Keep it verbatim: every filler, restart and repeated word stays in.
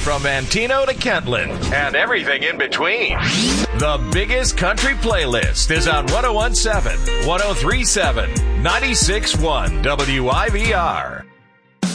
from Antino to Kentland and everything in between. The biggest country playlist is on one oh one point seven, one oh three point seven, ninety-six point one W I V R.